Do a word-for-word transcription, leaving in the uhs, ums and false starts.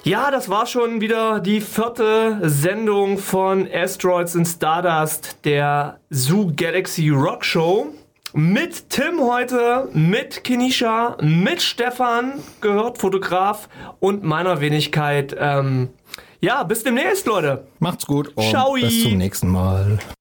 Ja, das war schon wieder die vierte Sendung von Asteroids and Stardust, der Zoo Galaxy Rock Show. Mit Tim heute, mit Kenisha, mit Stefan, gehört Fotograf, und meiner Wenigkeit. Ähm, ja, bis demnächst, Leute. Macht's gut und Ciao. bis zum nächsten Mal.